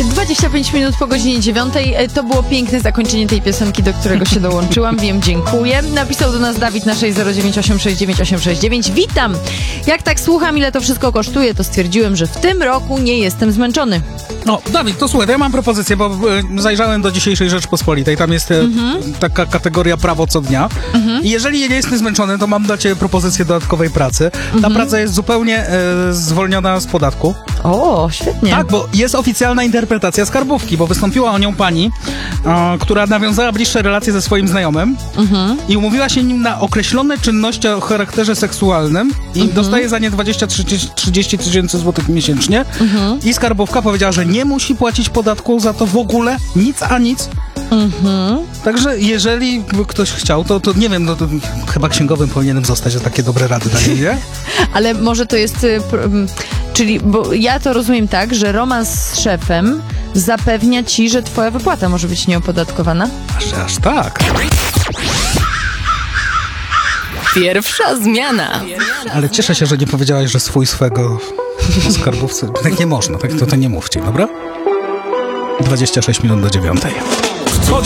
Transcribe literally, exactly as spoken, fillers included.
dwadzieścia pięć minut po godzinie dziewiątej. To było piękne zakończenie tej piosenki, do którego się dołączyłam. Wiem, dziękuję. Napisał do nas Dawid na sześć zero dziewięć osiem sześć dziewięć osiem sześć dziewięć. Witam! Jak tak słucham, ile to wszystko kosztuje, to stwierdziłem, że w tym roku nie jestem zmęczony. No, Dawid, to słuchaj, to ja mam propozycję, bo e, zajrzałem do dzisiejszej Rzeczpospolitej. Tam jest e, mhm. taka kategoria prawo co dnia. Mhm. I jeżeli nie jestem zmęczony, to mam dla ciebie propozycję dodatkowej pracy. Ta mhm. praca jest zupełnie e, zwolniona z podatku. O, świetnie. Tak, bo jest oficjalna interpretacja skarbówki, bo wystąpiła o nią pani, e, która nawiązała bliższe relacje ze swoim znajomym mhm. i umówiła się nim na określone czynności o charakterze seksualnym i mhm. dostaje za nie dwadzieścia trzydzieści tysięcy złotych miesięcznie. Mhm. I skarbówka powiedziała, że nie musi płacić podatku za to w ogóle, nic a nic. Mhm. Także jeżeli by ktoś chciał, to, to nie wiem, no to chyba księgowym powinienem zostać, że takie dobre rady daje, nie? Ale może to jest, czyli, bo ja to rozumiem tak, że romans z szefem zapewnia ci, że twoja wypłata może być nieopodatkowana? Aż, aż tak. Pierwsza zmiana. Ale cieszę się, że nie powiedziałaś, że swój swego o skarbówce. Tak nie można, tak to, to nie mówcie, dobra? dwadzieścia sześć minut do dziewiątej.